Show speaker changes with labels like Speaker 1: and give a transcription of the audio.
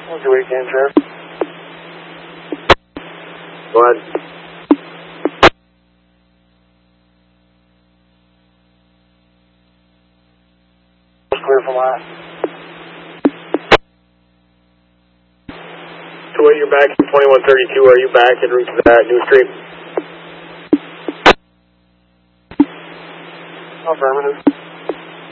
Speaker 1: We'll do what you can, Sheriff.
Speaker 2: Go ahead.
Speaker 1: Clear from last.
Speaker 2: 2-8, you're back in 2132. Are you back en route to that New Street?
Speaker 1: Affirmative.